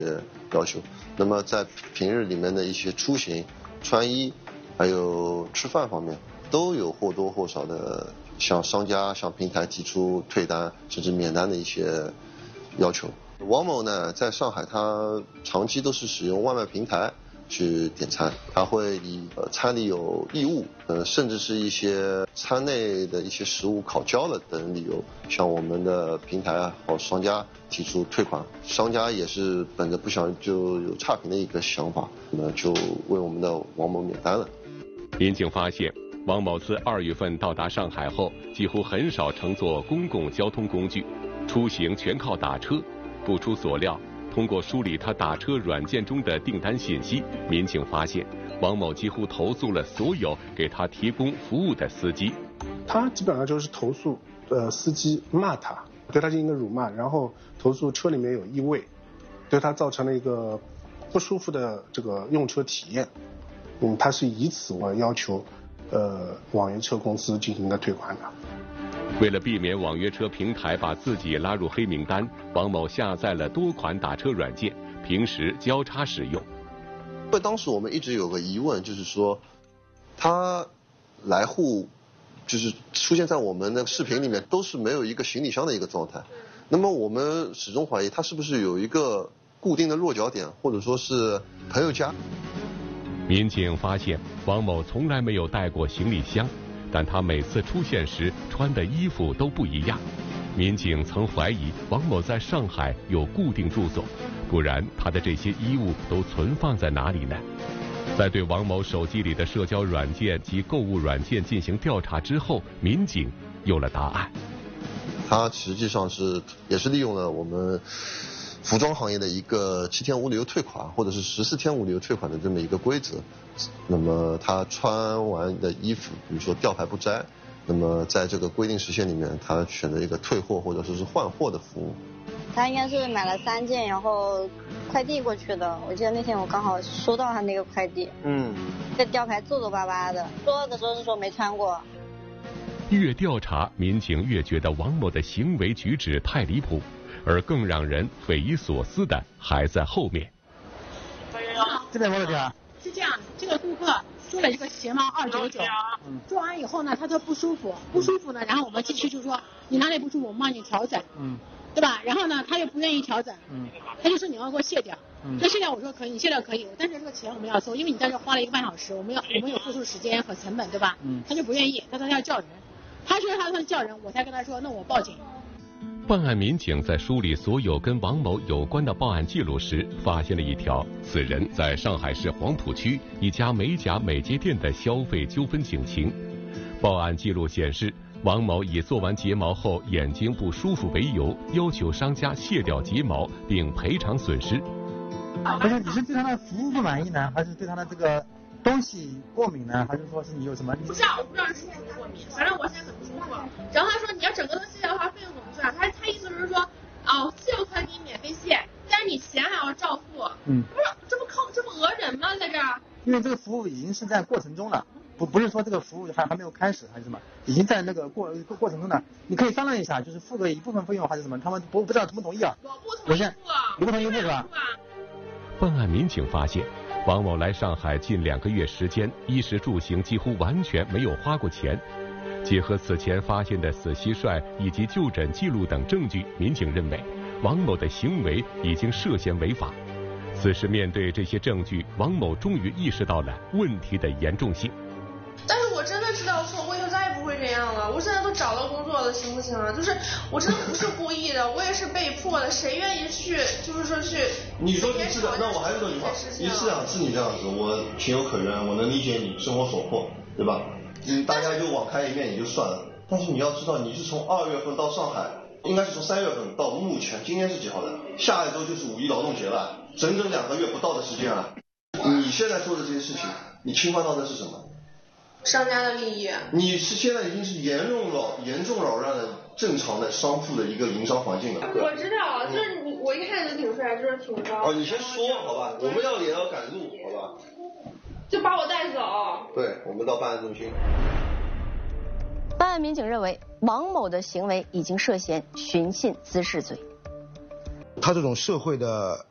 要求。那么在平日里面的一些出行、穿衣，还有吃饭方面，都有或多或少的向商家、向平台提出退单甚至免单的一些要求。王某呢，在上海他长期都是使用外卖平台去点餐，他会以餐里有异物，甚至是一些餐内的一些食物烤焦了等理由，向我们的平台和商家提出退款。商家也是本着不想就有差评的一个想法，那就为我们的王某免单了。 民警发现，王某自2月份到达上海后，几乎很少乘坐公共交通工具，出行全靠打车。不出所料，通过梳理他打车软件中的订单信息，民警发现王某几乎投诉了所有给他提供服务的司机。 他基本上就是投诉司机骂他，对他进行一个辱骂，然后投诉车里面有异味，对他造成了一个不舒服的这个用车体验。他是以此为要求网约车公司进行的退款的。 为了避免网约车平台把自己拉入黑名单，王某下载了多款打车软件，平时交叉使用。 因为当时我们一直有个疑问，就是说他来沪就是出现在我们的视频里面都是没有一个行李箱的一个状态，那么我们始终怀疑他是不是有一个固定的落脚点，或者说是朋友家。 民警发现王某从来没有带过行李箱，但他每次出现时穿的衣服都不一样。民警曾怀疑王某在上海有固定住所，不然他的这些衣物都存放在哪里呢？在对王某手机里的社交软件及购物软件进行调查之后，民警有了答案。 他实际上也是利用了我们服装行业的一个7天无理由退款或者是14天无理由退款的这么一个规则。那么他穿完的衣服，比如说吊牌不摘，那么在这个规定时限里面，他选择一个退货或者说是换货的服务。 他应该是买了3件，然后快递过去的。我记得那天我刚好收到他那个快递，这吊牌皱皱巴巴的，说的时候是说没穿过。 越调查，民警越觉得王某的行为举止太离谱，而更让人匪夷所思的还在后面。 这边多少钱？ 是这样，这个顾客做了一个鞋帽299，做完以后呢，他说不舒服呢，然后我们继续就说你哪里不舒服，我们帮你调整，对吧？然后呢，他又不愿意调整，他就说你要给我卸掉，那卸掉我说可以，你卸掉可以，但是这个钱我们要收，因为你在这花了1个半小时，我们有付出时间和成本，对吧？他就不愿意，他说他要叫人，他说他要叫人，我才跟他说那我报警。 办案民警在梳理所有跟王某有关的报案记录时，发现了一条此人在上海市黄浦区一家美甲美睫店的消费纠纷警情。报案记录显示，王某以做完睫毛后眼睛不舒服为由，要求商家卸掉睫毛并赔偿损失。 不是，你是对他的服务不满意呢，还是对他的这个东西过敏呢，还是说是你有什么？ 不是啊，我不知道是不是过敏，反正我现在很不舒服。然后他说你要整个都卸掉的话，费用怎么算？他意思是说，自由快给你免费卸，但是你钱还要照付。不是，这不讹人吗？在这儿？ 因为这个服务已经是在过程中了，不是说这个服务还没有开始还是什么，已经在那个过程中了。你可以商量一下，就是付个一部分费用还是什么，他们不知道同不同意啊？ 我不同意付， 你不同意付是吧？ 办案民警发现，王某来上海近2个月时间，衣食住行几乎完全没有花过钱。结合此前发现的死蟋蟀以及就诊记录等证据，民警认为王某的行为已经涉嫌违法。此时面对这些证据，王某终于意识到了问题的严重性。 但是我真的知道错，我以后再也不会这样了。我现在都找到工作了，行不行啊？就是我真的不是故意的，我也是被迫的。谁愿意去，就是说去？ 你说你是的，那我还是说句话，你是你这样子，我情有可原，我能理解你生活所迫，对吧？大家就网开一面也就算了，但是你要知道，你是从2月份到上海，应该是从3月份到目前，今天是几号的？下一周就是5一劳动节了，整整2个月不到的时间啊！你现在做的这些事情，你侵犯到的是什么？ 商家的利益。 你是现在已经是严重扰乱了正常的商铺的一个营商环境了。 我知道，就是我一看就挺帅，就是挺高。 你先说好吧，我们也要赶路，好吧？ 就把我带走。 对，我们到办案中心。 办案民警认为，王某的行为已经涉嫌寻衅滋事罪。 他这种社会的